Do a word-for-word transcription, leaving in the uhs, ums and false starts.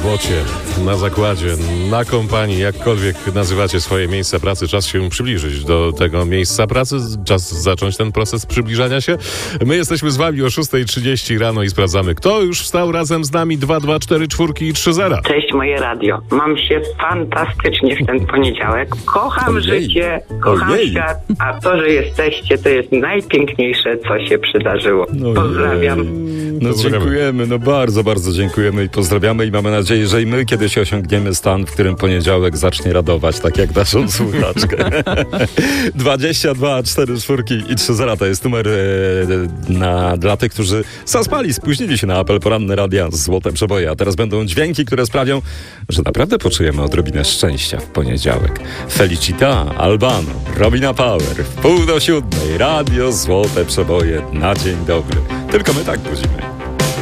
złocie, na zakładzie, na kompanii, jakkolwiek nazywacie swoje miejsca pracy, czas się przybliżyć do tego miejsca pracy, czas zacząć ten proces przybliżania się. My jesteśmy z wami o szósta trzydzieści rano i sprawdzamy, kto już wstał razem z nami. Dwa, dwa, cztery, cztery i trzy zera. Cześć moje radio, mam się fantastycznie w ten poniedziałek, kocham Ojej. życie, kocham Ojej. świat, a to, że jesteście, to jest najpiękniejsze, co się przydarzyło. Ojej. Pozdrawiam. No Pozdrawiamy. dziękujemy, no bardzo, bardzo dziękujemy i pozdrawiamy i mamy nadzieję, że i my kiedyś osiągniemy stan, w którym poniedziałek zacznie radować, tak jak naszą słuchaczkę. dwadzieścia dwa, cztery, cztery i trzy zera to jest numer e, na, dla tych, którzy zaspali, spóźnili się na apel poranny radia z Złote Przeboje, a teraz będą dźwięki, które sprawią, że naprawdę poczujemy odrobinę szczęścia w poniedziałek. Felicita, Albano, Robina Power, w pół do siódmej, radio Złote Przeboje na dzień dobry. Tylko my tak budzimy.